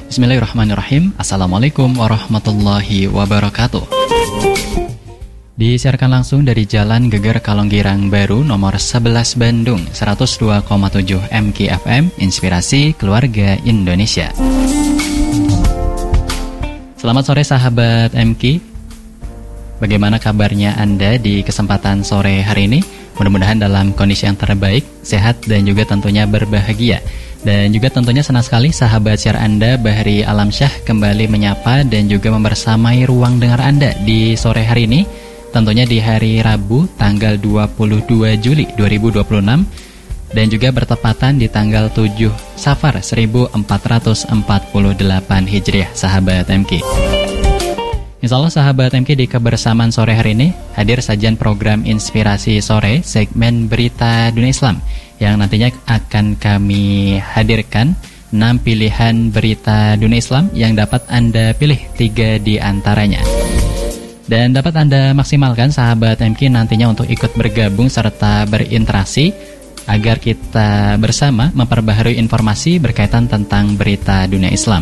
Bismillahirrahmanirrahim. Assalamualaikum warahmatullahi wabarakatuh. Disiarkan langsung dari Jalan Geger Kalonggirang Baru nomor 11 Bandung 102,7 MKFM Inspirasi Keluarga Indonesia. Selamat sore sahabat MK. Bagaimana kabarnya Anda di kesempatan sore hari ini? Mudah-mudahan dalam kondisi yang terbaik, sehat dan juga tentunya berbahagia. Dan juga tentunya senang sekali sahabat siar Anda Bahri Alamsyah kembali menyapa dan juga membersamai ruang dengar Anda di sore hari ini. Tentunya di hari Rabu tanggal 22 Juli 2026 dan juga bertepatan di tanggal 7 Safar 1448 Hijriah sahabat MK. Insyaallah sahabat MK di kebersamaan sore hari ini hadir sajian program Inspirasi Sore segmen Berita Dunia Islam yang nantinya akan kami hadirkan 6 pilihan berita dunia Islam yang dapat Anda pilih 3 di antaranya. Dan dapat Anda maksimalkan sahabat MK nantinya untuk ikut bergabung serta berinteraksi agar kita bersama memperbaharui informasi berkaitan tentang berita dunia Islam.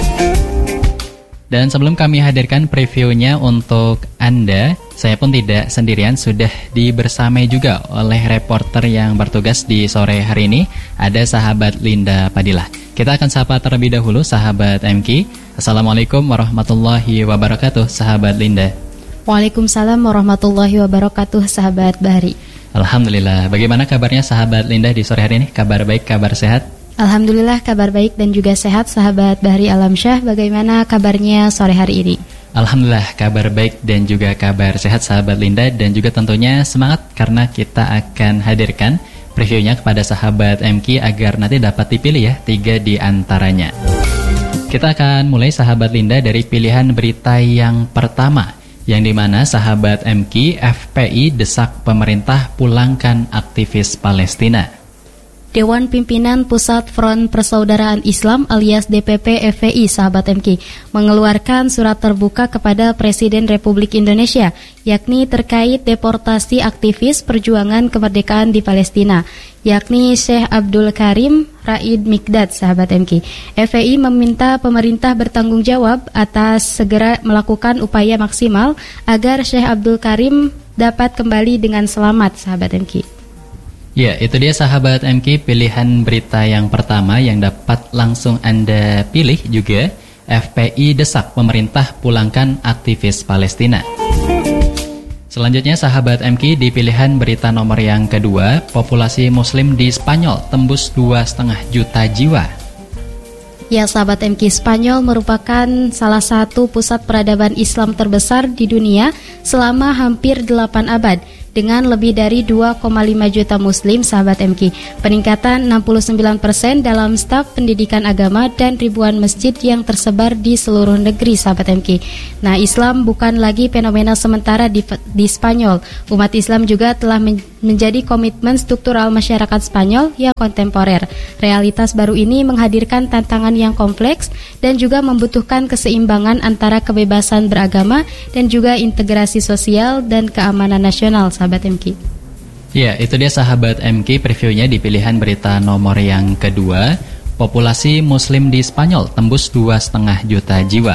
Dan sebelum kami hadirkan previewnya untuk Anda, saya pun tidak sendirian, sudah dibersamai juga oleh reporter yang bertugas di sore hari ini, ada sahabat Linda Padilah. Kita akan sapa terlebih dahulu sahabat MK. Assalamualaikum warahmatullahi wabarakatuh sahabat Linda. Waalaikumsalam warahmatullahi wabarakatuh sahabat Bahri. Alhamdulillah, bagaimana kabarnya sahabat Linda di sore hari ini? Kabar baik, kabar sehat? Alhamdulillah kabar baik dan juga sehat sahabat Bahri Alamsyah. Bagaimana kabarnya sore hari ini? Alhamdulillah kabar baik dan juga kabar sehat sahabat Linda. Dan juga tentunya semangat karena kita akan hadirkan previewnya kepada sahabat MK agar nanti dapat dipilih ya 3 di antaranya. Kita akan mulai sahabat Linda dari pilihan berita yang pertama, yang dimana sahabat MK, FPI desak pemerintah pulangkan aktivis Palestina. Dewan Pimpinan Pusat Front Persaudaraan Islam alias DPP FPI sahabat MK mengeluarkan surat terbuka kepada Presiden Republik Indonesia yakni terkait deportasi aktivis perjuangan kemerdekaan di Palestina yakni Syekh Abdul Karim Raid Mikdad sahabat MK. FPI meminta pemerintah bertanggung jawab atas segera melakukan upaya maksimal agar Syekh Abdul Karim dapat kembali dengan selamat sahabat MK. Ya, itu dia sahabat MK pilihan berita yang pertama yang dapat langsung Anda pilih juga. FPI desak pemerintah pulangkan aktivis Palestina. Selanjutnya sahabat MK di pilihan berita nomor yang kedua, populasi muslim di Spanyol tembus 2,5 juta jiwa. Ya sahabat MK, Spanyol merupakan salah satu pusat peradaban Islam terbesar di dunia selama hampir 8 abad. Dengan lebih dari 2,5 juta muslim sahabat MK, peningkatan 69% dalam staf pendidikan agama dan ribuan masjid yang tersebar di seluruh negeri sahabat MK. Nah, Islam bukan lagi fenomena sementara di Spanyol. Umat Islam juga telah menjadi komitmen struktural masyarakat Spanyol yang kontemporer. Realitas baru ini menghadirkan tantangan yang kompleks dan juga membutuhkan keseimbangan antara kebebasan beragama dan juga integrasi sosial dan keamanan nasional sahabat MK. Ya, itu dia sahabat MK previewnya di pilihan berita nomor yang kedua, populasi muslim di Spanyol tembus 2,5 juta jiwa.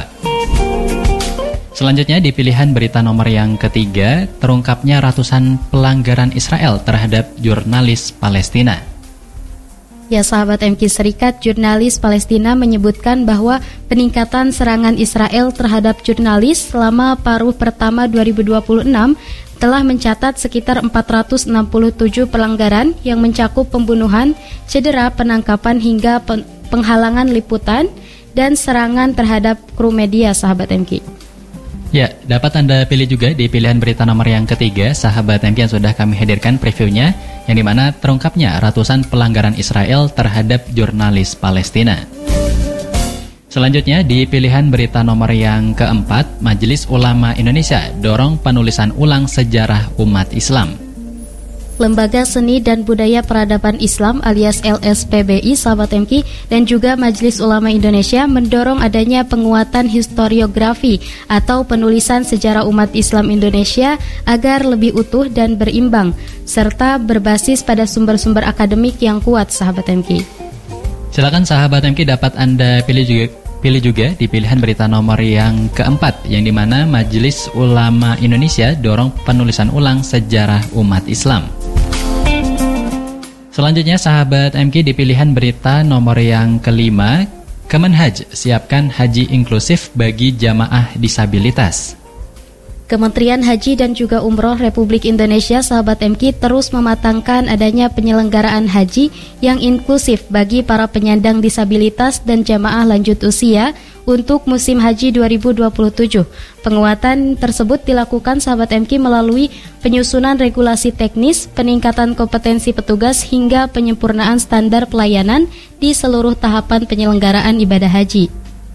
Selanjutnya di pilihan berita nomor yang ketiga, terungkapnya ratusan pelanggaran Israel terhadap jurnalis Palestina. Ya sahabat MK, Serikat Jurnalis Palestina menyebutkan bahwa peningkatan serangan Israel terhadap jurnalis selama paruh pertama 2026 telah mencatat sekitar 467 pelanggaran yang mencakup pembunuhan, cedera, penangkapan hingga penghalangan liputan dan serangan terhadap kru media sahabat MK. Ya, dapat Anda pilih juga di pilihan berita nomor yang ketiga, sahabat MK yang sudah kami hadirkan previewnya, yang dimana terungkapnya ratusan pelanggaran Israel terhadap jurnalis Palestina. Selanjutnya di pilihan berita nomor yang keempat, Majelis Ulama Indonesia dorong penulisan ulang sejarah umat Islam. Lembaga Seni dan Budaya Peradaban Islam alias LSPBI sahabat MK dan juga Majelis Ulama Indonesia mendorong adanya penguatan historiografi atau penulisan sejarah umat Islam Indonesia agar lebih utuh dan berimbang serta berbasis pada sumber-sumber akademik yang kuat sahabat MK. Silakan sahabat MK dapat Anda pilih juga terpilih juga di pilihan berita nomor yang keempat, yang dimana Majelis Ulama Indonesia dorong penulisan ulang sejarah umat Islam. Selanjutnya sahabat MK di pilihan berita nomor yang kelima, Kemenhaj siapkan haji inklusif bagi jamaah disabilitas. Kementerian Haji dan juga Umroh Republik Indonesia, sahabat MK, terus mematangkan adanya penyelenggaraan haji yang inklusif bagi para penyandang disabilitas dan jamaah lanjut usia untuk musim haji 2027. Penguatan tersebut dilakukan, sahabat MK, melalui penyusunan regulasi teknis, peningkatan kompetensi petugas hingga penyempurnaan standar pelayanan di seluruh tahapan penyelenggaraan ibadah haji.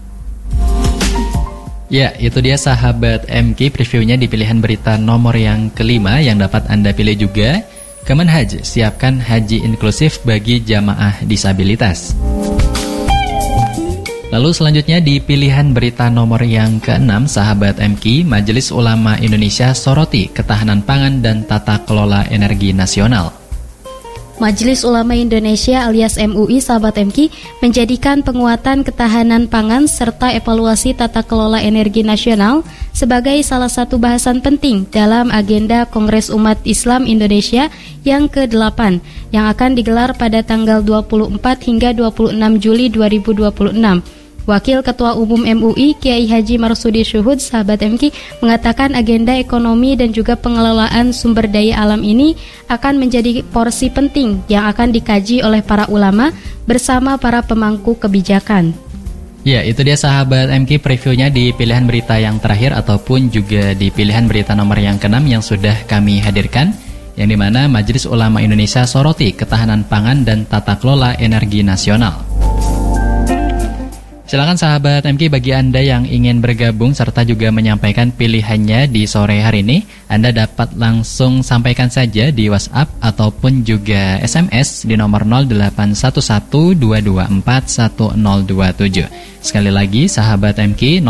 Ya, itu dia sahabat MK previewnya di pilihan berita nomor yang kelima yang dapat Anda pilih juga. Kemenhaj siapkan haji inklusif bagi jamaah disabilitas. Lalu selanjutnya di pilihan berita nomor yang keenam, sahabat MK, Majelis Ulama Indonesia soroti ketahanan pangan dan tata kelola energi nasional. Majelis Ulama Indonesia alias MUI, sahabat MK, menjadikan penguatan ketahanan pangan serta evaluasi tata kelola energi nasional sebagai salah satu bahasan penting dalam agenda Kongres Umat Islam Indonesia yang ke-8 yang akan digelar pada tanggal 24 hingga 26 Juli 2026. Wakil Ketua Umum MUI Kiai Haji Marsudi Syuhud, sahabat MK, mengatakan agenda ekonomi dan juga pengelolaan sumber daya alam ini akan menjadi porsi penting yang akan dikaji oleh para ulama bersama para pemangku kebijakan. Ya, itu dia sahabat MK previewnya di pilihan berita yang terakhir ataupun juga di pilihan berita nomor yang ke-6 yang sudah kami hadirkan, yang dimana Majelis Ulama Indonesia soroti ketahanan pangan dan tata kelola energi nasional. Silakan sahabat MK, bagi Anda yang ingin bergabung serta juga menyampaikan pilihannya di sore hari ini, Anda dapat langsung sampaikan saja di WhatsApp ataupun juga SMS di nomor 081122410027. Sekali lagi sahabat MK,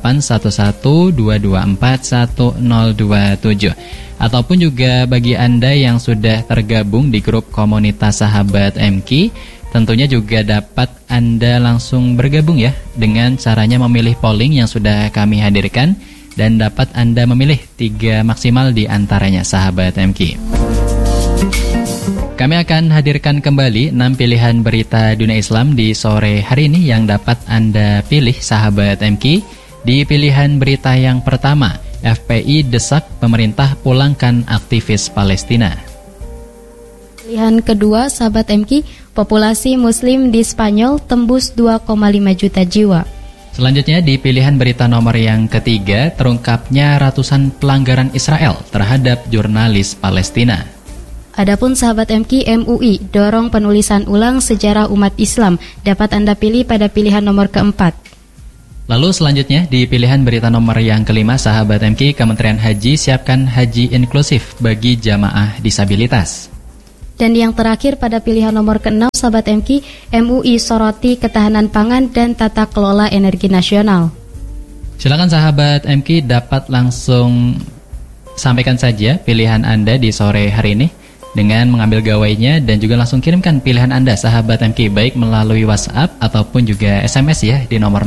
081122410027. Ataupun juga bagi Anda yang sudah tergabung di grup komunitas sahabat MK, tentunya juga dapat Anda langsung bergabung ya dengan caranya memilih polling yang sudah kami hadirkan dan dapat Anda memilih 3 maksimal di antaranya sahabat MK. Kami akan hadirkan kembali 6 pilihan berita dunia Islam di sore hari ini yang dapat Anda pilih sahabat MK. Di pilihan berita yang pertama, FPI desak pemerintah pulangkan aktivis Palestina. Pilihan kedua, sahabat MK, populasi muslim di Spanyol tembus 2,5 juta jiwa. Selanjutnya di pilihan berita nomor yang ketiga, terungkapnya ratusan pelanggaran Israel terhadap jurnalis Palestina. Adapun sahabat MK, MUI dorong penulisan ulang sejarah umat Islam, dapat Anda pilih pada pilihan nomor keempat. Lalu selanjutnya di pilihan berita nomor yang kelima, sahabat MK, Kementerian Haji siapkan haji inklusif bagi jamaah disabilitas. Dan yang terakhir pada pilihan nomor ke-6, sahabat MK, MUI soroti ketahanan pangan dan tata kelola energi nasional. Silakan sahabat MK dapat langsung sampaikan saja pilihan Anda di sore hari ini dengan mengambil gawainya dan juga langsung kirimkan pilihan Anda sahabat MK baik melalui WhatsApp ataupun juga SMS ya di nomor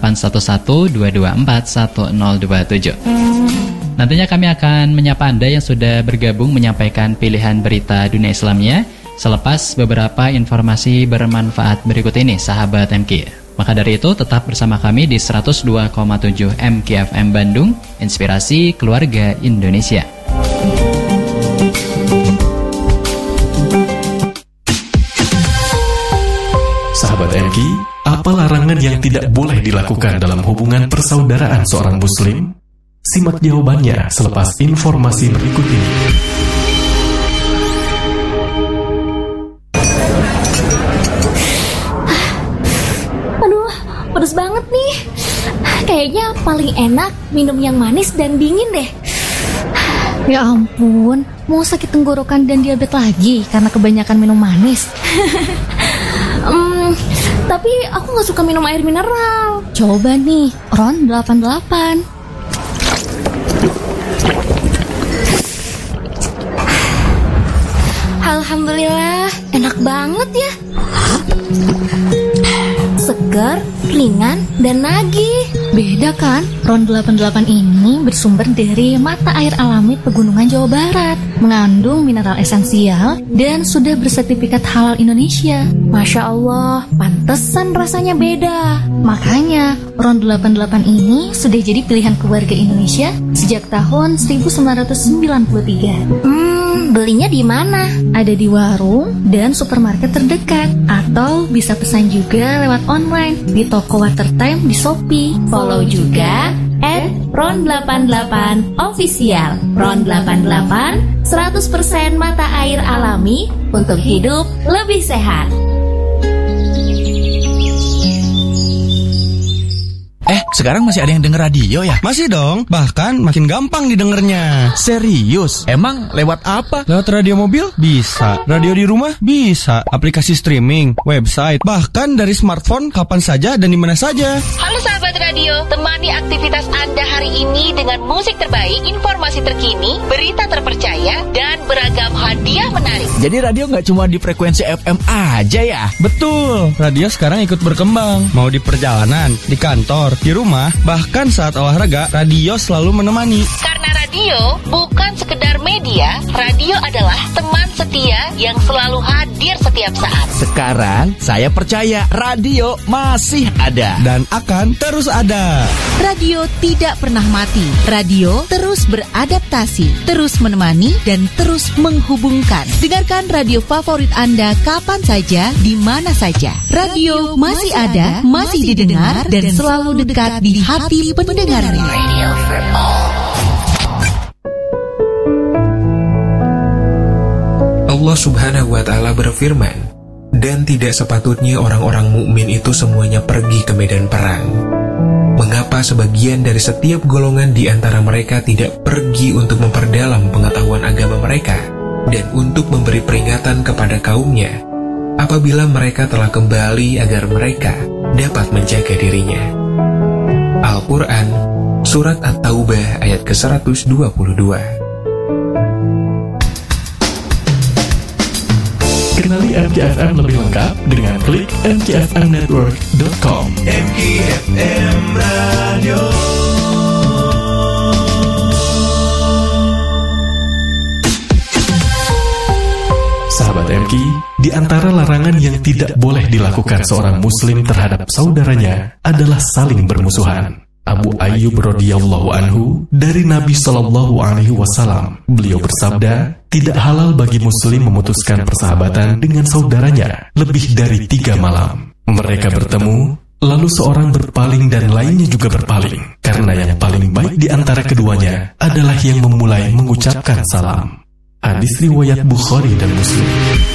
081122410027. Nantinya kami akan menyapa Anda yang sudah bergabung menyampaikan pilihan berita dunia Islamnya selepas beberapa informasi bermanfaat berikut ini sahabat MK. Maka dari itu tetap bersama kami di 102,7 MKFM Bandung, Inspirasi Keluarga Indonesia. Sahabat MK, apa larangan yang tidak boleh dilakukan dalam hubungan persaudaraan seorang muslim? Simak jawabannya selepas informasi berikut ini. Aduh, pedes banget nih. Kayaknya paling enak minum yang manis dan dingin deh. Ya ampun, mau sakit tenggorokan dan diabetes lagi karena kebanyakan minum manis. Tapi aku gak suka minum air mineral. Coba nih, RON 88. Alhamdulillah, enak banget ya. Segar ringan dan nagih. Beda kan? RON 88 ini bersumber dari mata air alami Pegunungan Jawa Barat, mengandung mineral esensial dan sudah bersertifikat halal Indonesia. Masya Allah, pantesan rasanya beda. Makanya RON 88 ini sudah jadi pilihan keluarga Indonesia sejak tahun 1993. Belinya di mana? Ada di warung dan supermarket terdekat, atau bisa pesan juga lewat online di toko Watertime di Shopee. Follow juga @ron88 official. RON 88 100% mata air alami untuk hidup lebih sehat. Sekarang masih ada yang denger radio ya? Masih dong, bahkan makin gampang didengarnya. Serius? Emang lewat apa? Lewat radio mobil? Bisa. Radio di rumah? Bisa. Aplikasi streaming, website, bahkan dari smartphone kapan saja dan di mana saja. Halo sahabat radio, temani aktivitas Anda hari ini dengan musik terbaik, informasi terkini, berita terpercaya, dan beragam hadiah menarik. Jadi radio nggak cuma di frekuensi FM aja ya? Betul, radio sekarang ikut berkembang. Mau di perjalanan, di kantor, di rumah, bahkan saat olahraga, radio selalu menemani. Karena radio bukan sekedar media, radio adalah teman setia yang selalu hadir setiap saat. Sekarang saya percaya radio masih ada dan akan terus ada. Radio tidak pernah mati. Radio terus beradaptasi, terus menemani, dan terus menghubungkan. Dengarkan radio favorit Anda kapan saja, di mana saja. Radio masih ada, masih didengar, dan selalu dekat di hati pendengarnya. Radio for all. Allah Subhanahu wa Ta'ala berfirman, dan tidak sepatutnya orang-orang mukmin itu semuanya pergi ke medan perang. Mengapa sebagian dari setiap golongan di antara mereka tidak pergi untuk memperdalam pengetahuan agama mereka dan untuk memberi peringatan kepada kaumnya apabila mereka telah kembali agar mereka dapat menjaga dirinya. Al-Quran, Surat At-Taubah ayat ke-122. Kenali MKFM lebih lengkap dengan klik mkfmnetwork.com. MKFM Radio. Sahabat MK, di antara larangan yang tidak boleh dilakukan seorang muslim terhadap saudaranya adalah saling bermusuhan. Abu Ayyub radhiyallahu anhu dari Nabi Shallallahu alaihi wasallam, beliau bersabda, tidak halal bagi muslim memutuskan persahabatan dengan saudaranya lebih dari 3 malam. Mereka bertemu, lalu seorang berpaling dan lainnya juga berpaling, karena yang paling baik di antara keduanya adalah yang memulai mengucapkan salam. Hadis riwayat Bukhari dan Muslim.